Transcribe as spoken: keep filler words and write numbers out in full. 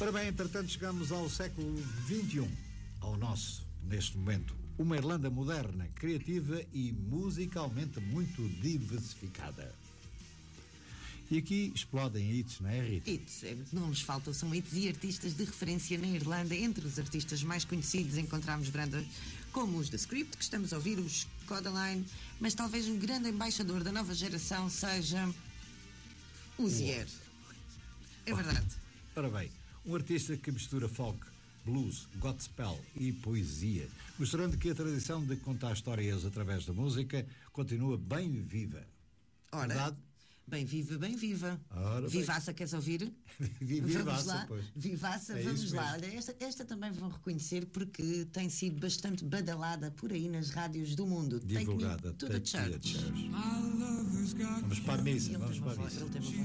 Ora bem, entretanto chegamos ao século vinte e um, ao nosso, neste momento, uma Irlanda moderna, criativa e musicalmente muito diversificada. E aqui explodem hits, não é, Rita? Hits, não nos faltam, são hits e artistas de referência na Irlanda. Entre os artistas mais conhecidos encontramos bandas como os The Script, que estamos a ouvir, os Codaline, mas talvez um grande embaixador da nova geração seja o Zier. É verdade. Ora bem, um artista que mistura folk, blues, gospel e poesia, mostrando que a tradição de contar histórias através da música continua bem viva. Ora, verdade? Bem viva, bem viva. Ora, Vivaça, bem. Queres ouvir? Vivaça, vamos lá. Pois. Vivaça, é vamos lá. Mesmo. Olha, esta, esta também vão reconhecer porque tem sido bastante badalada por aí nas rádios do mundo. Divulgada. Take Me to the Church. Vamos para a missa, Ele vamos tem para uma a voz, missa. ele tem uma voz